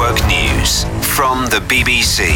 Network News from the BBC.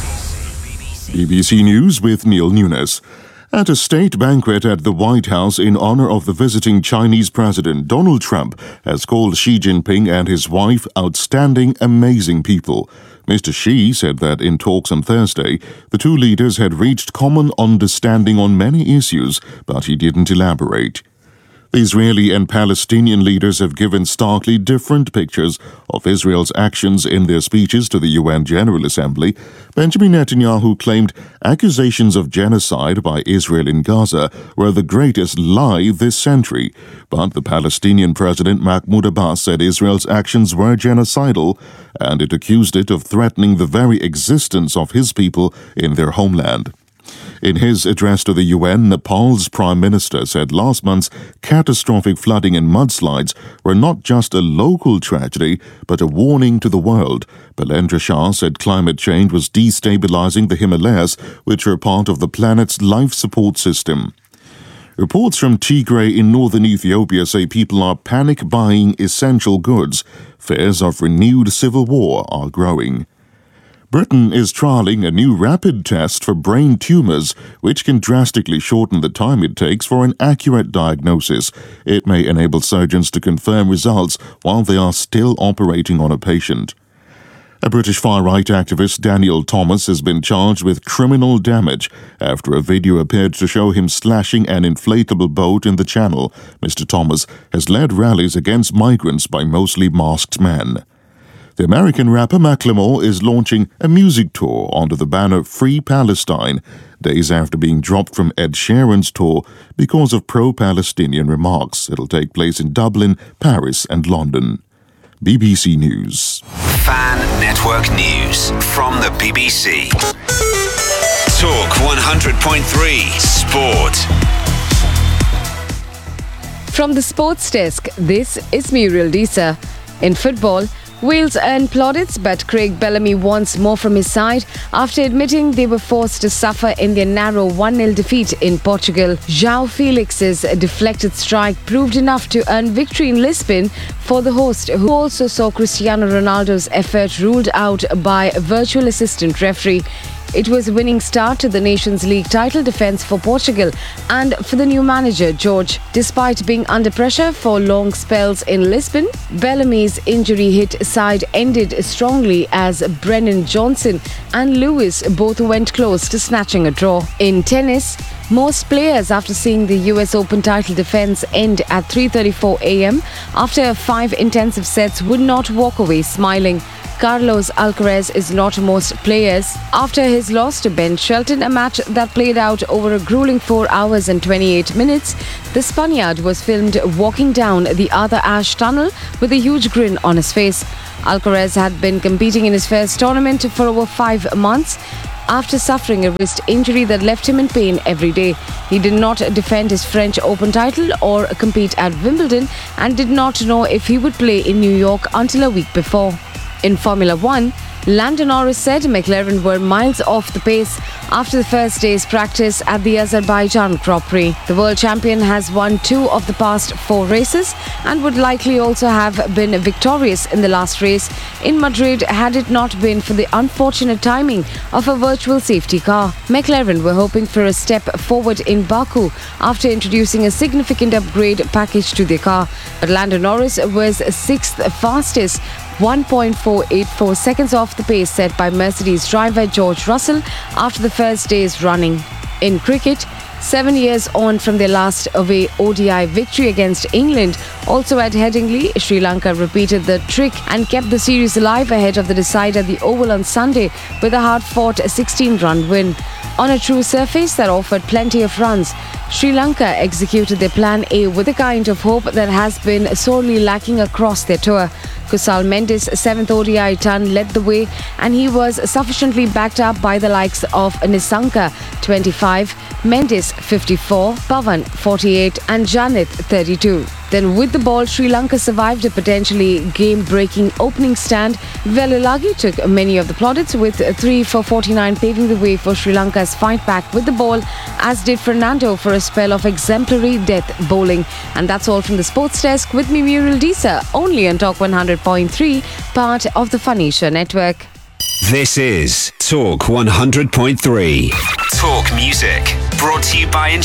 BBC News with Neil Nunes. At a state banquet at the White House in honor of the visiting Chinese President, Donald Trump has called Xi Jinping and his wife outstanding, amazing people. Mr. Xi said that in talks on Thursday, the two leaders had reached common understanding on many issues, but he didn't elaborate. The Israeli and Palestinian leaders have given starkly different pictures of Israel's actions in their speeches to the UN General Assembly. Benjamin Netanyahu claimed accusations of genocide by Israel in Gaza were the greatest lie this century. But the Palestinian President Mahmoud Abbas said Israel's actions were genocidal, and it accused it of threatening the very existence of his people in their homeland. In his address to the UN, Nepal's Prime Minister said last month's catastrophic flooding and mudslides were not just a local tragedy, but a warning to the world. Balendra Shah said climate change was destabilizing the Himalayas, which are part of the planet's life support system. Reports from Tigray in northern Ethiopia say people are panic buying essential goods. Fears of renewed civil war are growing. Britain is trialling a new rapid test for brain tumours, which can drastically shorten the time it takes for an accurate diagnosis. It may enable surgeons to confirm results while they are still operating on a patient. A British far-right activist, Daniel Thomas, has been charged with criminal damage after a video appeared to show him slashing an inflatable boat in the Channel. Mr. Thomas has led rallies against migrants by mostly masked men. The American rapper Macklemore is launching a music tour under the banner Free Palestine, days after being dropped from Ed Sheeran's tour because of pro-Palestinian remarks. It'll take place in Dublin, Paris and London. BBC News. Fan Network News from the BBC. Talk 100.3 Sport. From the Sports Desk, this is Muriel Deesa. In football, Wales earned plaudits, but Craig Bellamy wants more from his side after admitting they were forced to suffer in their narrow 1-0 defeat in Portugal. João Felix's deflected strike proved enough to earn victory in Lisbon for the host, who also saw Cristiano Ronaldo's effort ruled out by a virtual assistant referee. It was a winning start to the Nations League title defence for Portugal and for the new manager, Jorge. Despite being under pressure for long spells in Lisbon, Bellamy's injury-hit side ended strongly as Brennan Johnson and Lewis both went close to snatching a draw. In tennis, most players, after seeing the US Open title defence end at 3:34 a.m. after 5 intensive sets, would not walk away smiling. Carlos Alcaraz is not most players. After his loss to Ben Shelton, a match that played out over a grueling 4 hours and 28 minutes, the Spaniard was filmed walking down the Arthur Ashe tunnel with a huge grin on his face. Alcaraz had been competing in his first tournament for over 5 months after suffering a wrist injury that left him in pain every day. He did not defend his French Open title or compete at Wimbledon and did not know if he would play in New York until a week before. In Formula One, Lando Norris said McLaren were miles off the pace after the first day's practice at the Azerbaijan Grand Prix. The world champion has won 2 of the past 4 races and would likely also have been victorious in the last race in Madrid had it not been for the unfortunate timing of a virtual safety car. McLaren were hoping for a step forward in Baku after introducing a significant upgrade package to their car, but Lando Norris was 6th fastest, 1.484 seconds off the pace set by Mercedes driver George Russell after the first day's running. In cricket, 7 years on from their last away ODI victory against England, also at Headingley, Sri Lanka repeated the trick and kept the series alive ahead of the decider at the Oval on Sunday with a hard-fought 16-run win. On a true surface that offered plenty of runs, Sri Lanka executed their Plan A with a kind of hope that has been sorely lacking across their tour. Kusal Mendes' 7th ODI ton led the way, and he was sufficiently backed up by the likes of Nissanka 25, Mendes 54, Pavan 48 and Janith 32. Then with the ball, Sri Lanka survived a potentially game-breaking opening stand. Velulagi took many of the plaudits with 3 for 49, paving the way for Sri Lanka's fight back with the ball, as did Fernando for a spell of exemplary death bowling. And that's all from the Sports Desk with me, Muriel Disa, only on Talk 100.3, part of the Phanisha Network. This is Talk 100.3. Talk Music, brought to you by